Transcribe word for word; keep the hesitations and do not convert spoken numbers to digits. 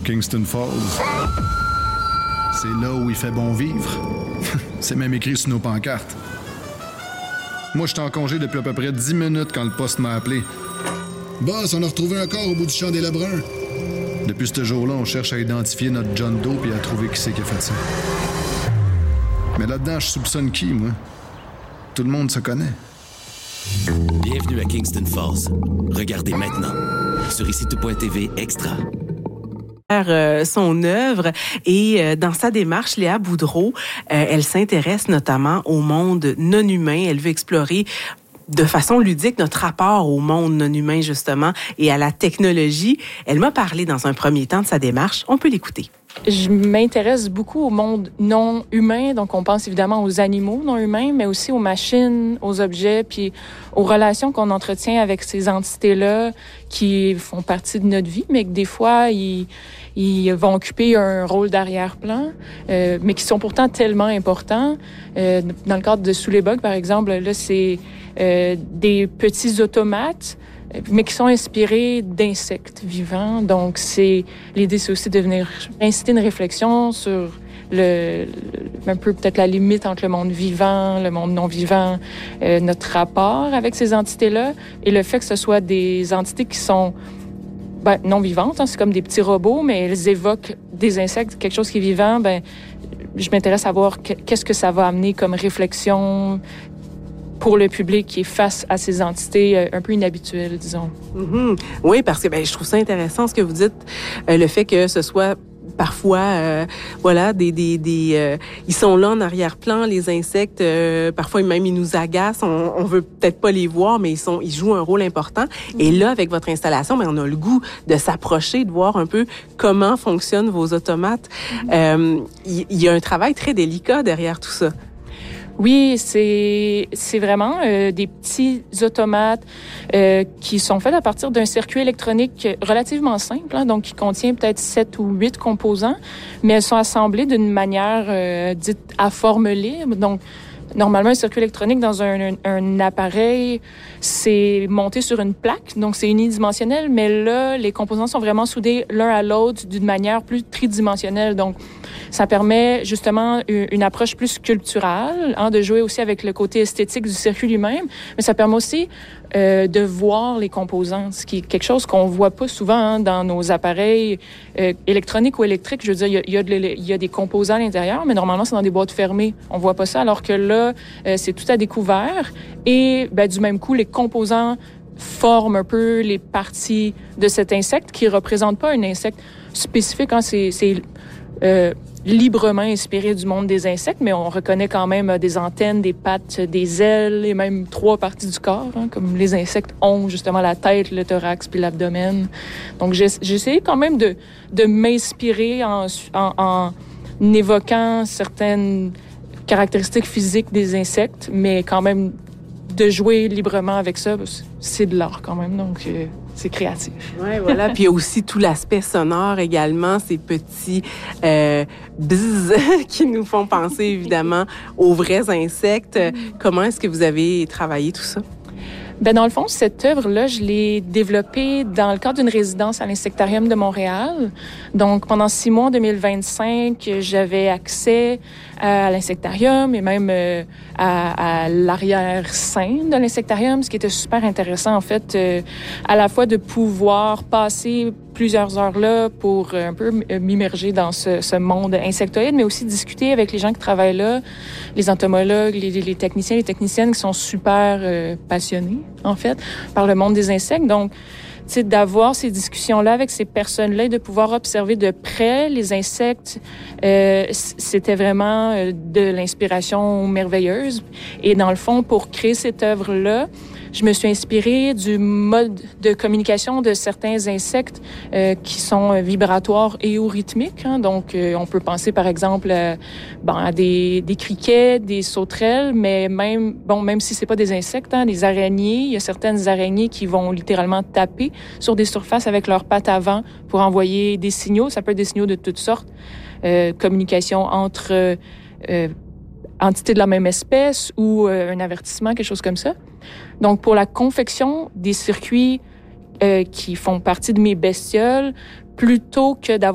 Kingston Falls. C'est là où il fait bon vivre. C'est même écrit sur nos pancartes. Moi, j'étais en congé depuis à peu près dix minutes quand le poste m'a appelé. Boss, on a retrouvé un corps au bout du champ des Lebrun. Depuis ce jour-là, on cherche à identifier notre John Doe et à trouver qui c'est qui a fait ça. Mais là-dedans, je soupçonne qui, moi? Tout le monde se connaît. Bienvenue à Kingston Falls. Regardez maintenant sur ici tout point t v Extra. Euh, son œuvre et euh, dans sa démarche, Léa Boudreau, euh, elle s'intéresse notamment au monde non humain. Elle veut explorer de façon ludique notre rapport au monde non humain justement et à la technologie. Elle m'a parlé dans un premier temps de sa démarche. On peut l'écouter. Je m'intéresse beaucoup au monde non humain, donc on pense évidemment aux animaux non humains, mais aussi aux machines, aux objets, puis aux relations qu'on entretient avec ces entités-là qui font partie de notre vie, mais que des fois, ils, ils vont occuper un rôle d'arrière-plan, euh, mais qui sont pourtant tellement importants. Euh, dans le cadre de Sous les bugs, par exemple, là, c'est euh, des petits automates mais qui sont inspirés d'insectes vivants. Donc, c'est l'idée, c'est aussi de venir inciter une réflexion sur le, le un peu peut-être la limite entre le monde vivant, le monde non vivant, euh, notre rapport avec ces entités-là, et le fait que ce soit des entités qui sont ben, non vivantes, hein, c'est comme des petits robots, mais elles évoquent des insectes, quelque chose qui est vivant. Ben, je m'intéresse à voir qu'est-ce que ça va amener comme réflexion pour le public qui est face à ces entités un peu inhabituelles, disons. Mm-hmm. Oui, parce que ben, je trouve ça intéressant ce que vous dites, euh, le fait que ce soit parfois, euh, voilà, des, des, des, euh, ils sont là en arrière-plan, les insectes. Euh, parfois même ils nous agacent. On, on veut peut-être pas les voir, mais ils sont, ils jouent un rôle important. Mm-hmm. Et là, avec votre installation, ben on a le goût de s'approcher, de voir un peu comment fonctionnent vos automates. Il mm-hmm. euh, y, y a un travail très délicat derrière tout ça. Oui, c'est c'est vraiment euh, des petits automates euh, qui sont faits à partir d'un circuit électronique relativement simple, hein, donc qui contient peut-être sept ou huit composants, mais elles sont assemblées d'une manière euh, dite à forme libre. Donc, normalement, un circuit électronique dans un, un, un appareil, c'est monté sur une plaque, donc c'est unidimensionnel, mais là, les composants sont vraiment soudés l'un à l'autre d'une manière plus tridimensionnelle. Donc, ça permet justement une, une approche plus sculpturale, hein, de jouer aussi avec le côté esthétique du circuit lui-même, mais ça permet aussi euh, de voir les composants, ce qui est quelque chose qu'on voit pas souvent hein, dans nos appareils euh, électroniques ou électriques. Je veux dire, il y a, il y a, de, il y a des composants à l'intérieur, mais normalement, c'est dans des boîtes fermées. On voit pas ça, alors que là, euh, c'est tout à découvert. Et ben, du même coup, les composants forment un peu les parties de cet insecte qui représente pas un insecte spécifique. Hein, c'est... c'est euh, librement inspiré du monde des insectes, mais on reconnaît quand même des antennes, des pattes, des ailes et même trois parties du corps, hein, comme les insectes ont justement la tête, le thorax puis l'abdomen. Donc, j'ai, j'ai essayé quand même de, de m'inspirer en, en, en évoquant certaines caractéristiques physiques des insectes, mais quand même de jouer librement avec ça, c'est de l'art quand même, donc euh, c'est créatif. Oui, voilà. Puis il y a aussi tout l'aspect sonore également, ces petits euh, bzzz qui nous font penser évidemment aux vrais insectes. Comment est-ce que vous avez travaillé tout ça? Ben dans le fond, cette œuvre-là, je l'ai développée dans le cadre d'une résidence à l'Insectarium de Montréal. Donc, pendant six mois en deux mille vingt-cinq, j'avais accès à l'Insectarium et même euh, à, à l'arrière-scène de l'Insectarium, ce qui était super intéressant, en fait, euh, à la fois de pouvoir passer plusieurs heures là pour un peu m'immerger dans ce, ce monde insectoïde, mais aussi discuter avec les gens qui travaillent là, les entomologues, les, les techniciens, les techniciennes qui sont super euh, passionnés, en fait, par le monde des insectes. Donc, tu sais, d'avoir ces discussions-là avec ces personnes-là et de pouvoir observer de près les insectes, euh, c'était vraiment euh, de l'inspiration merveilleuse. Et dans le fond, pour créer cette œuvre-là, je me suis inspirée du mode de communication de certains insectes euh, qui sont vibratoires et ou rythmiques. Hein. Donc, euh, on peut penser, par exemple, euh, bon, à des, des criquets, des sauterelles, mais même, bon, même si c'est pas des insectes, hein, des araignées, il y a certaines araignées qui vont littéralement taper sur des surfaces avec leurs pattes avant pour envoyer des signaux. Ça peut être des signaux de toutes sortes. Euh, communication entre euh, entités de la même espèce ou euh, un avertissement, quelque chose comme ça. Donc, pour la confection des circuits euh, qui font partie de mes bestioles, plutôt que d'avoir